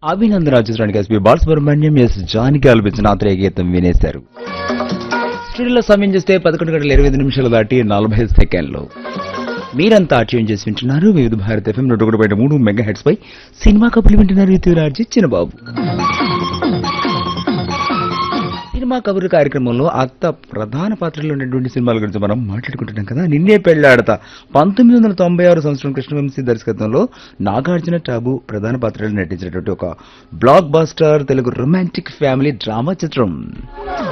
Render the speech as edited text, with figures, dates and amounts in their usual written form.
అభినందన చిత్రానికి SP Balasubrahmanyam yes జానికి ఆలపించిన ఆత్రేయ గీతం వినేశారు. స్టూడియోలో సమయం చేస్తే 11:25 దాటి 40 సెకండ్లు. మీరంతా ట్యూన్ చేసి వింటున్నారు వివిధ భారత ఎఫ్ఎం 101.3 మెగా హెడ్స్ పై సినిమా కబుర్లు వింటున్నారు. యువరాజు చిన్నబాబు. సినిమా కబుర్లు కార్యక్రమంలో అత్త ప్రధాన పాత్రలో ఉన్నటువంటి సినిమాల గురించి మనం మాట్లాడుకుంటున్నాం కదా. నిన్నే పెళ్లాడతా 1996 సంవత్సరం కృష్ణవంశీ దర్శకత్వంలో నాగార్జున టాబు ప్రధాన పాత్రలో నటించినటువంటి ఒక block buster Telugu romantic family drama చిత్రం.